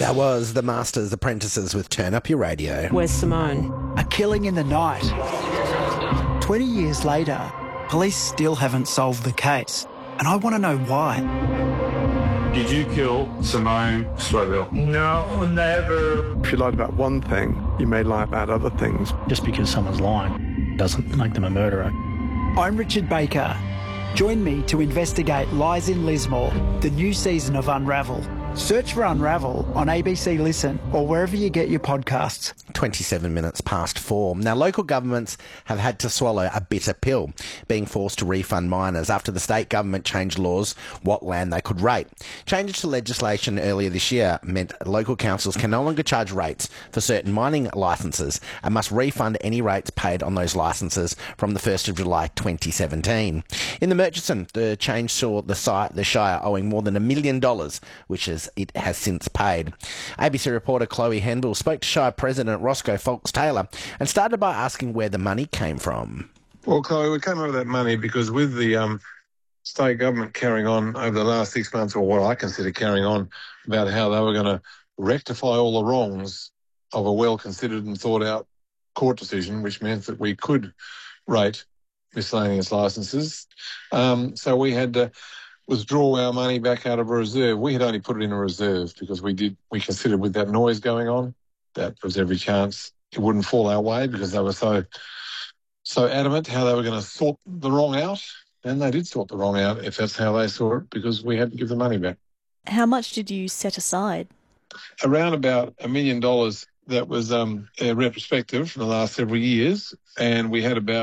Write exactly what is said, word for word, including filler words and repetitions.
That was The Master's Apprentices with Turn Up Your Radio. Where's Simone? A killing in the night. twenty years later, police still haven't solved the case, and I want to know why. Did you kill Simone Strobel? No, never. If you lied about one thing, you may lie about other things. Just because someone's lying doesn't make them a murderer. I'm Richard Baker. Join me to investigate Lies in Lismore, the new season of Unravel. Search for Unravel on A B C Listen or wherever you get your podcasts. twenty-seven minutes past four. Now, local governments have had to swallow a bitter pill, being forced to refund miners after the state government changed laws what land they could rate. Changes to legislation earlier this year meant local councils can no longer charge rates for certain mining licences and must refund any rates paid on those licences from the first of July twenty seventeen. In the Murchison, the change saw the, site, the Shire owing more than a million dollars, which is it has since paid. A B C reporter Chloe Henville spoke to Shire President Roscoe Foulkes-Taylor and started by asking where the money came from. Well, Chloe, we came out of that money because with the um, state government carrying on over the last six months, or what I consider carrying on, about how they were going to rectify all the wrongs of a well-considered and thought-out court decision, which meant that we could rate miscellaneous licences. Um, so we had to withdraw our money back out of a reserve. We had only put it in a reserve because we did. We considered with that noise going on, that there was every chance it wouldn't fall our way because they were so so adamant how they were going to sort the wrong out. And they did sort the wrong out, if that's how they saw it, because we had to give the money back. How much did you set aside? Around about a million dollars. That was um, a retrospective for the last several years, and we had about